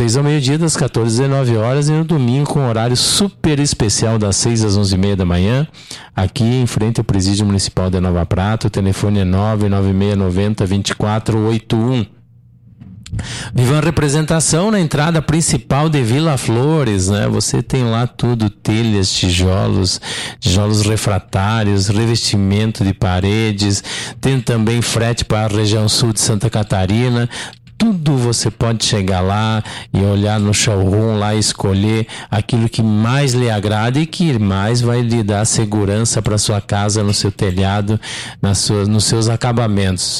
6 ao meio-dia, das 14 às 19 horas, e no domingo com horário super especial das 6 às 11h30 da manhã, aqui em frente ao Presídio Municipal de Nova Prata. O telefone é 99690-2481. Vivan Representação na entrada principal de Vila Flores, né? Você tem lá tudo, telhas, tijolos refratários, revestimento de paredes, tem também frete para a região sul de Santa Catarina. Tudo você pode chegar lá e olhar no showroom lá e escolher aquilo que mais lhe agrada e que mais vai lhe dar segurança para sua casa, no seu telhado, nos seus acabamentos.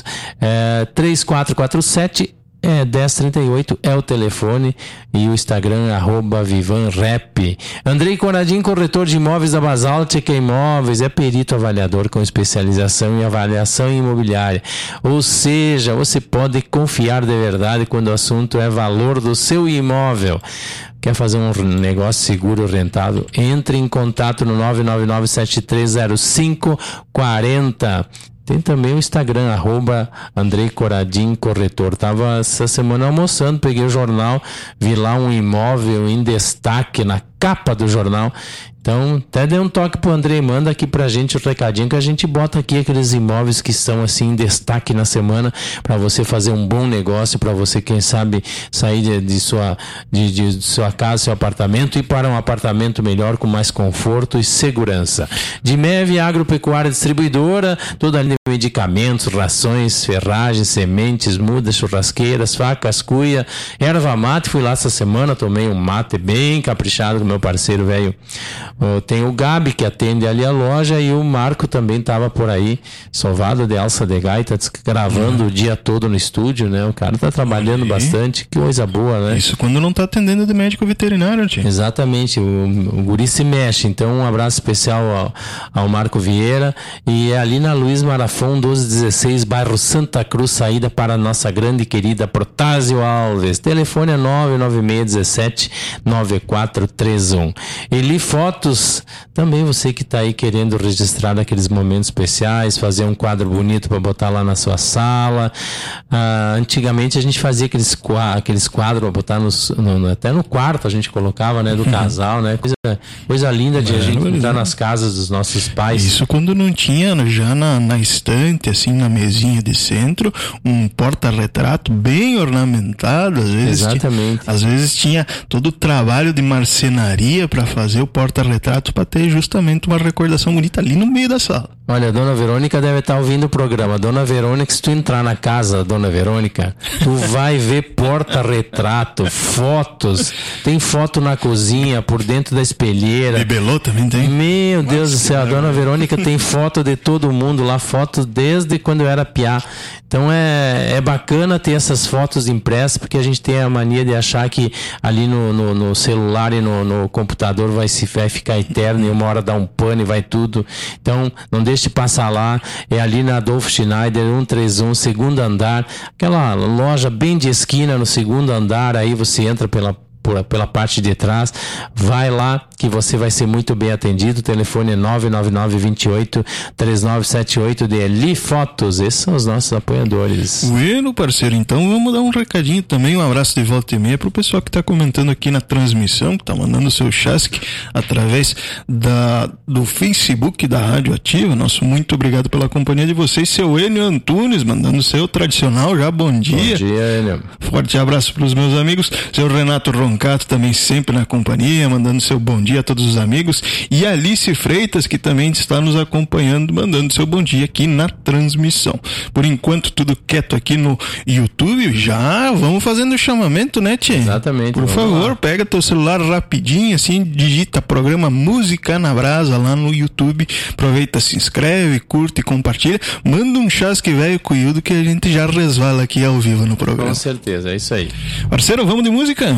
3447-1038 é o telefone, e o Instagram @VivanRep. Andrei Coradim, corretor de imóveis da Basáltica Imóveis, é perito avaliador com especialização em avaliação imobiliária. Ou seja, você pode confiar de verdade quando o assunto é valor do seu imóvel. Quer fazer um negócio seguro, rentável? Entre em contato no 999-730540. Tem também o Instagram, @Andrei Coradim Corretor. Tava essa semana almoçando, peguei o jornal, vi lá um imóvel em destaque na capa do jornal. Então, até dê um toque pro Andrei, manda aqui pra gente o recadinho que a gente bota aqui aqueles imóveis que estão assim em destaque na semana, para você fazer um bom negócio, para você, quem sabe, sair de sua casa, seu apartamento, e para um apartamento melhor, com mais conforto e segurança. Dimev Agropecuária Distribuidora, toda a linha de medicamentos, rações, ferragens, sementes, mudas, churrasqueiras, facas, cuia, erva mate. Fui lá essa semana, tomei um mate bem caprichado com meu parceiro velho. Tem o Gabi, que atende ali a loja, e o Marco também estava por aí, sovado de alça de gaita, gravando o dia todo no estúdio, né? O cara tá trabalhando bastante, que coisa boa, né? Isso quando não tá atendendo de médico veterinário, tio. Exatamente, o guri se mexe. Então, um abraço especial ao Marco Vieira, e é ali na Luiz Marafon, 1216, bairro Santa Cruz, saída para a nossa grande querida Protásio Alves. Telefone é 99617-9431. Eli Fotos, também você que está aí querendo registrar aqueles momentos especiais, fazer um quadro bonito para botar lá na sua sala. Antigamente a gente fazia aqueles quadros para botar até no quarto, a gente colocava, né, do casal, né? Coisa linda de a gente entrar nas casas dos nossos pais. Isso quando não tinha já na estante, assim, na mesinha de centro, um porta-retrato bem ornamentado. Às vezes tinha todo o trabalho de marcenaria para fazer o porta-retrato, para ter justamente uma recordação bonita ali no meio da sala. Olha, a Dona Verônica deve estar ouvindo o programa. Dona Verônica, se tu entrar na casa, Dona Verônica, tu vai ver porta-retrato, fotos. Tem foto na cozinha, por dentro da espelheira. Bibelô também tem? Meu Deus do céu, a Dona Verônica tem foto de todo mundo lá, fotos desde quando eu era piá. Então é bacana ter essas fotos impressas, porque a gente tem a mania de achar que ali no celular e no computador vai ficar eterno, e uma hora dá um pane e vai tudo. Então não deixe de passar lá, é ali na Adolfo Schneider 131, segundo andar, aquela loja bem de esquina no segundo andar. Aí você entra pela parte de trás, vai lá que você vai ser muito bem atendido. O telefone é 999-28-3978 de Eli Fotos. Esses são os nossos apoiadores. Bueno, parceiro, então vamos dar um recadinho também, um abraço de volta e meia pro pessoal que tá comentando aqui na transmissão, que tá mandando seu chasque através do Facebook da Rádio Ativa. Nosso muito obrigado pela companhia de vocês. Seu Enio Antunes mandando seu tradicional já bom dia. Bom dia, Enio. Forte abraço pros meus amigos. Seu Renato Roncato também sempre na companhia, mandando seu bom dia a todos os amigos. E Alice Freitas, que também está nos acompanhando, mandando seu bom dia aqui na transmissão. Por enquanto, tudo quieto aqui no YouTube. Já vamos fazendo o chamamento, né, Tchê? Exatamente. Por favor, pega teu celular rapidinho, assim, digita programa Música na Brasa lá no YouTube. Aproveita, se inscreve, curte e compartilha. Manda um chasque velho cuiudo que a gente já resvala aqui ao vivo no programa. Com certeza, é isso aí. Parceiro, vamos de música? Vamos lá.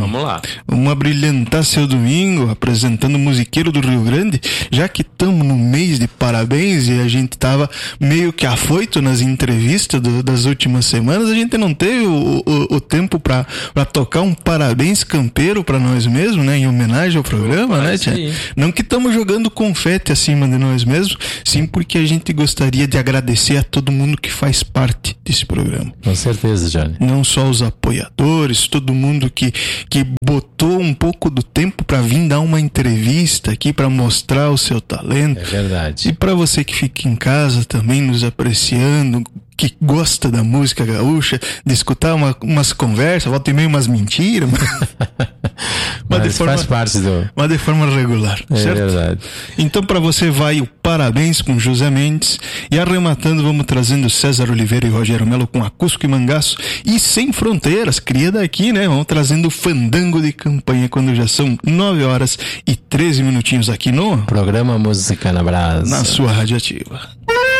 Vamos abrilhantar seu domingo apresentando o Musiqueiro do Rio Grande, já que estamos no mês de parabéns e a gente tava meio que afoito nas entrevistas das últimas semanas, a gente não teve o tempo pra tocar um parabéns campeiro pra nós mesmos, né? Em homenagem ao programa, né, tia? Não que estamos jogando confete acima de nós mesmos, sim porque a gente gostaria de agradecer a todo mundo que faz parte desse programa. Com certeza, Johnny. Não só os apoiadores, todo mundo que botou um pouco do tempo para vir dar uma entrevista aqui, para mostrar o seu talento. É verdade. E para você que fica em casa também nos apreciando, que gosta da música gaúcha, de escutar umas conversas, volta e meio umas mentiras, mas faz parte mas de forma regular, certo? É verdade. Então para você vai o parabéns com José Mendes, e arrematando vamos trazendo César Oliveira e Rogério Melo com Acústico e Mangaço, e Sem Fronteiras, cria daqui, né? Vamos trazendo Fandango de Campanha quando já são 9 horas e 13 minutinhos aqui no programa Música na Brasa, na sua Rádio Ativa.